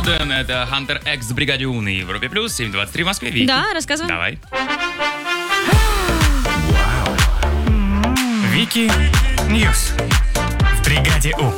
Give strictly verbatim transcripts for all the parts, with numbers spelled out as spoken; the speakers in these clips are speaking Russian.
Голден, это Hunter X в бригаде У на Европе Плюс, семь двадцать три в Москве. Вики. Да, рассказывай. Давай. Вики Ньюс в бригаде У.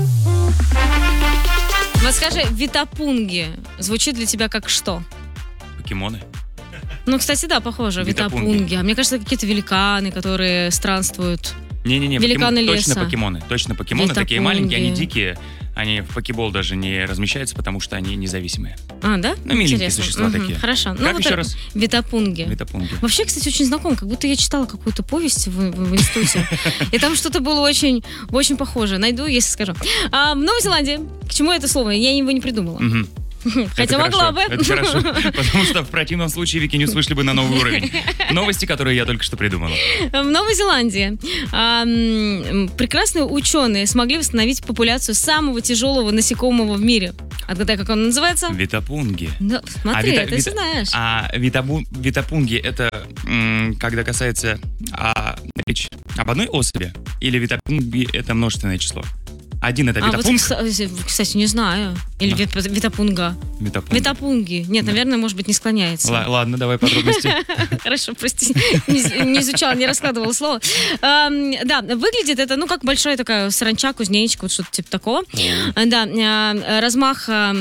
Вот скажи, витапунги звучит для тебя как что? Покемоны. Ну, кстати, да, похоже, Витапунги. витапунги. А мне кажется, какие-то великаны, которые странствуют. Не-не-не, Великаны покем... леса. точно покемоны. Точно покемоны, такие Витапунги. маленькие, они дикие. Они в покебол даже не размещаются, потому что они независимые. А, да? Ну, миленькие Интересно. существа Мгм, такие. Хорошо. Как ну, вот еще так, раз? Витапунги. Витапунги. Вообще, кстати, очень знаком, как будто я читала какую-то повесть в, в- в институте. И там что-то было очень, очень похоже. Найду, если скажу. А, в Новой Зеландии, к чему это слово? Я его не придумала. Мгм. Хотя Это могла хорошо, бы. Это хорошо, потому что в противном случае Вики Ньюс вышли бы на новый уровень. Новости, которые я только что придумала. В Новой Зеландии а, м, прекрасные ученые смогли восстановить популяцию самого тяжелого насекомого в мире. Отгадай, как он называется? Витапунги. Ну, смотри, вита- ты вита- все знаешь. А витабу- витапунги это м, когда касается а, речь об одной особи, или витапунги это множественное число? Один это А вот, витапунг. кстати, кстати, не знаю. Или Да. вит- витапунга. Витапунг. Витапунги. Нет, наверное, может быть, не склоняется. Ла- Ладно, давай подробности. Хорошо, прости, не, не изучала, не раскладывала слово. Ам, да, выглядит это, ну, как большая такая саранча, кузнечик, вот что-то типа такого. А, Да, а, размах а,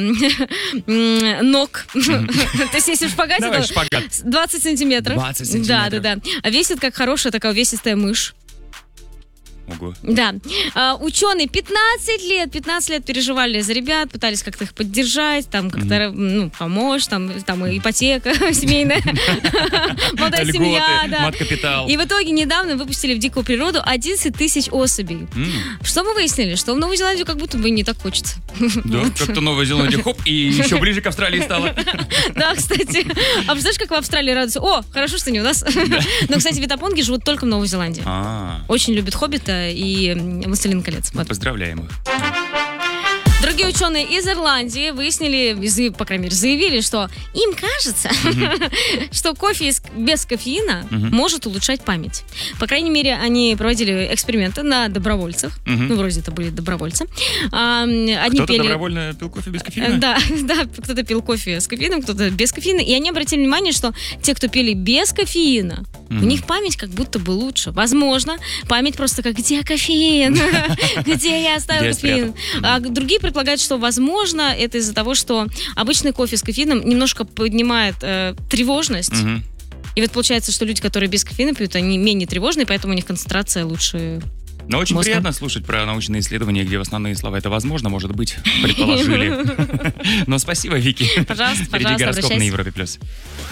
м, ног. То есть, если в шпагате, Давай то шпагат. двадцать сантиметров. двадцать Да, сантиметров. да, да. А весит как хорошая такая увесистая мышь. Ого. Да. А, ученые пятнадцать лет, пятнадцать лет переживали за ребят, пытались как-то их поддержать, там как-то ну, помочь, там, там и ипотека семейная, молодая Льготы, семья, да. мат-капитал. И в итоге недавно выпустили в дикую природу одиннадцать тысяч особей. М, Что мы выяснили? Что в Новую Зеландию как будто бы не так хочется. Да, как-то Новая Зеландия, хоп, и еще ближе к Австралии стала. Да, кстати. А представляешь, как в Австралии радуются? О, хорошо, что не у нас. Но, кстати, витапонги живут только в Новой Зеландии. А, Очень любят «Хоббита» и «Властелин колец». Вот. поздравляем их. Другие ученые из Ирландии выяснили, заяв- по крайней мере, заявили, что им кажется, что кофе из- без кофеина Мгм. может улучшать память. По крайней мере, они проводили эксперименты на добровольцах. Мгм. Ну, вроде это были добровольцы. А, м, Одни Кто-то пели... добровольно пил кофе без Э, кофеина? Да, да, кто-то пил кофе с кофеином, кто-то без кофеина. И они обратили внимание, что те, кто пили без кофеина, у Мгм. них память как будто бы лучше. Возможно, память просто как, где кофеин? Где я оставил Где я кофеин? А другие предполагают, что, возможно, это из-за того, что обычный кофе с кофеином немножко поднимает э, тревожность. Мгм. И вот получается, что люди, которые без кофеина пьют, они менее тревожные, поэтому у них концентрация лучше. Но очень Мозга. приятно слушать про научные исследования, где в основные слова это возможно, может быть, предположили. Но спасибо, Вики. Пожалуйста, Впереди пожалуйста, гороскоп на обращайся. Европе+. плюс.